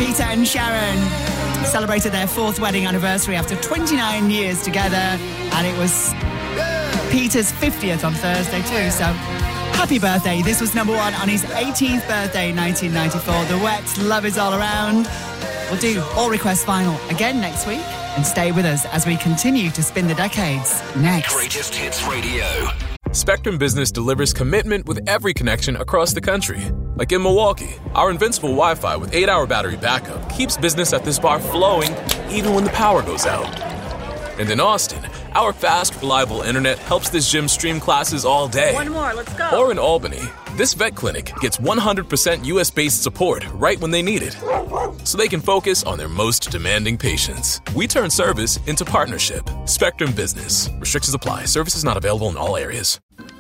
Peter and Sharon celebrated their 4th wedding anniversary after 29 years together, and it was Peter's 50th on Thursday too, so happy birthday. This was number 1 on his 18th birthday in 1994. The Wet, Love Is All Around. We'll do All Request Vinyl again next week, and stay with us as we continue to spin the decades next. Greatest Hits Radio. Spectrum Business delivers commitment with every connection across the country. Like in Milwaukee, our invincible Wi-Fi with 8-hour battery backup keeps business at this bar flowing even when the power goes out. And in Austin, our fast, reliable internet helps this gym stream classes all day. One more, let's go. Or in Albany, this vet clinic gets 100% US-based support right when they need it, so they can focus on their most demanding patients. We turn service into partnership. Spectrum Business. Restrictions apply. Services not available in all areas.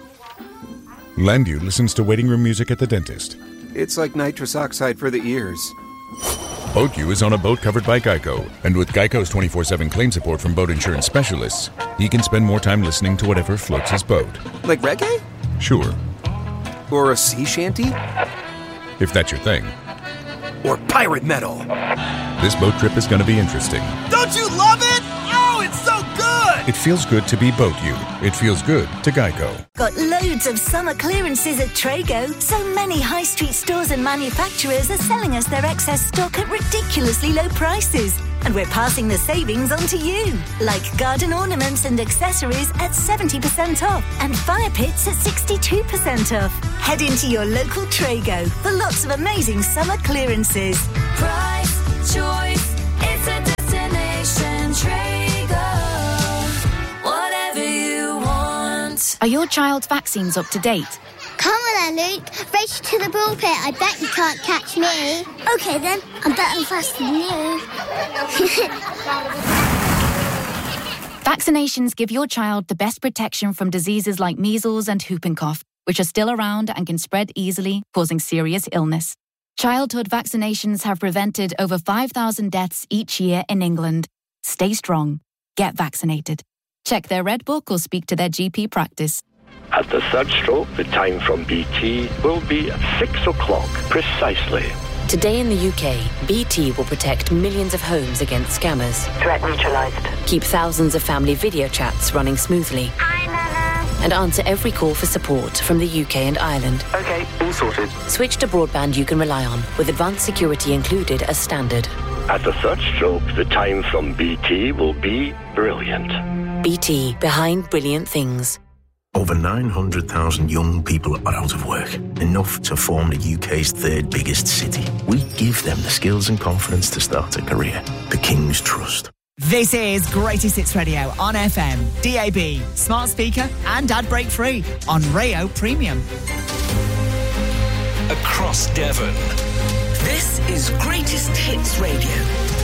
Landu listens to waiting room music at the dentist. It's like nitrous oxide for the ears. BoatU is on a boat covered by Geico, and with Geico's 24/7 claim support from boat insurance specialists, he can spend more time listening to whatever floats his boat. Like reggae? Sure. Or a sea shanty? If that's your thing. Or pirate metal? This boat trip is going to be interesting. Don't you love it? Oh, it's so good! It feels good to be BoatU. It feels good to Geico. Got loads of summer clearances at Trago. So many high street stores and manufacturers are selling us their excess stock at ridiculously low prices. And we're passing the savings on to you. Like garden ornaments and accessories at 70% off. And fire pits at 62% off. Head into your local Trago for lots of amazing summer clearances. Price, choice, it's a destination. Trago, whatever you want. Are your child's vaccines up to date? Come on then, Luke. Race to the pulpit. I bet you can't catch me. Okay then, I'm better faster than you. Vaccinations give your child the best protection from diseases like measles and whooping cough, which are still around and can spread easily, causing serious illness. Childhood vaccinations have prevented over 5,000 deaths each year in England. Stay strong. Get vaccinated. Check their Red Book or speak to their GP practice. At the third stroke, the time from BT will be 6 o'clock precisely. Today in the UK, BT will protect millions of homes against scammers. Threat neutralised. Keep thousands of family video chats running smoothly. Hi, Nana. And answer every call for support from the UK and Ireland. Okay, all sorted. Switch to broadband you can rely on, with advanced security included as standard. At the third stroke, the time from BT will be brilliant. BT, behind brilliant things. Over 900,000 young people are out of work, enough to form the UK's 3rd biggest city. We give them the skills and confidence to start a career. The King's Trust. This is Greatest Hits Radio on FM, DAB, smart speaker and ad break free on Rayo Premium. Across Devon. This is Greatest Hits Radio.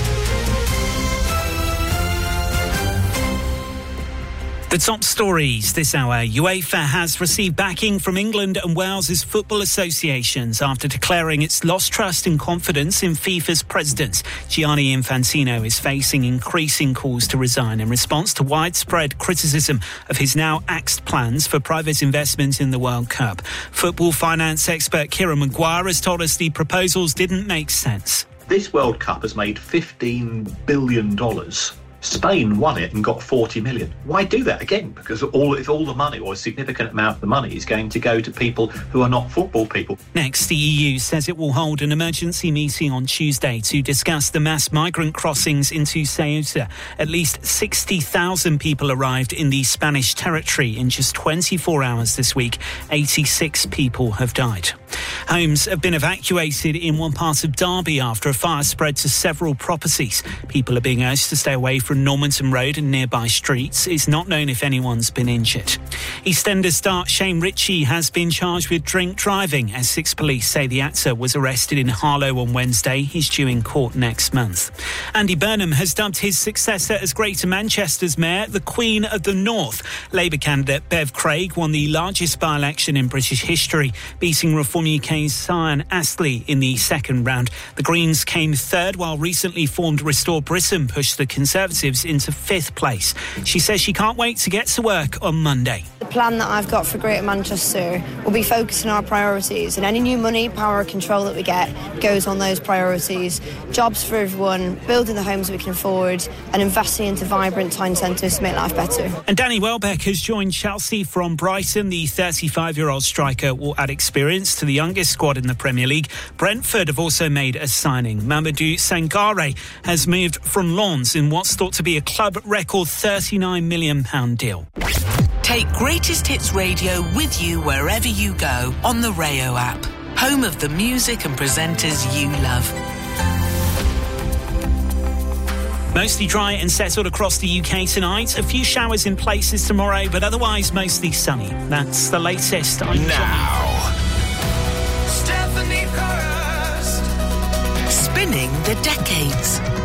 The top stories this hour. UEFA has received backing from England and Wales's football associations after declaring it's lost trust and confidence in FIFA's president. Gianni Infantino is facing increasing calls to resign in response to widespread criticism of his now axed plans for private investment in the World Cup. Football finance expert Kieran Maguire has told us the proposals didn't make sense. This World Cup has made $15 billion. Spain won it and got 40 million. Why do that again? Because if all the money, or a significant amount of the money, is going to go to people who are not football people. Next, the EU says it will hold an emergency meeting on Tuesday to discuss the mass migrant crossings into Ceuta. At least 60,000 people arrived in the Spanish territory in just 24 hours this week. 86 people have died. Homes have been evacuated in one part of Derby after a fire spread to several properties. People are being urged to stay away from Normanton Road and nearby streets. It's not known if anyone's been injured. EastEnders star Shane Ritchie has been charged with drink driving. Essex police say the actor was arrested in Harlow on Wednesday. He's due in court next month. Andy Burnham has dubbed his successor as Greater Manchester's mayor the Queen of the North. Labour candidate Bev Craig won the largest by-election in British history, beating Reform UK's Sian Astley in the second round. The Greens came third, while recently formed Restore Britain pushed the Conservatives into fifth place. She says she can't wait to get to work on Monday. The plan that I've got for Greater Manchester will be focusing on our priorities, and any new money, power, control that we get goes on those priorities. Jobs for everyone, building the homes we can afford, and investing into vibrant town centres to make life better. And Danny Welbeck has joined Chelsea from Brighton. The 35-year-old striker will add experience to the youngest squad in the Premier League. Brentford have also made a signing. Mamadou Sangare has moved from Lens in what's thought to be a club record £39 million deal. Take Greatest Hits Radio with you wherever you go on the Rayo app. Home of the music and presenters you love. Mostly dry and settled across the UK tonight. A few showers in places tomorrow, but otherwise mostly sunny. That's the latest. Now, Stephanie Hurst. Spinning the decades.